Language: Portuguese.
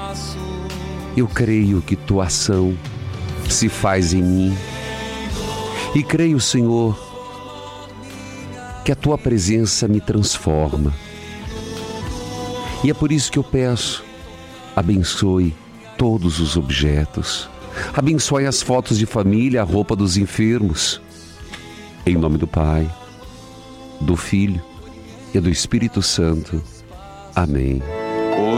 Eu creio que tua ação se faz em mim. E creio, Senhor, que a tua presença me transforma. E é por isso que eu peço, abençoe todos os objetos. Abençoe as fotos de família, a roupa dos enfermos. Em nome do Pai, do Filho e do Espírito Santo. Amém.